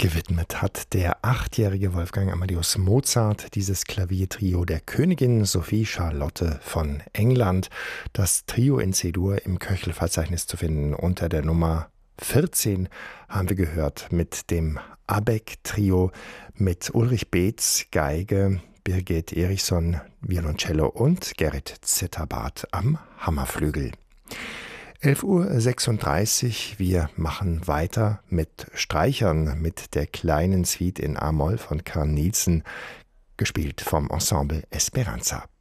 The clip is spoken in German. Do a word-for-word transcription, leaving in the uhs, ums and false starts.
Gewidmet hat der achtjährige Wolfgang Amadeus Mozart dieses Klaviertrio der Königin Sophie Charlotte von England. Das Trio in C-Dur im Köchelverzeichnis zu finden unter der Nummer vierzehn haben wir gehört mit dem Abegg-Trio mit Ulrich Beetz, Geige, Birgit Erichson, Violoncello und Gerrit Zitterbart am Hammerflügel. elf Uhr sechsunddreißig, wir machen weiter mit Streichern, mit der kleinen Suite in A-Moll von Carl Nielsen, gespielt vom Ensemble Esperanza.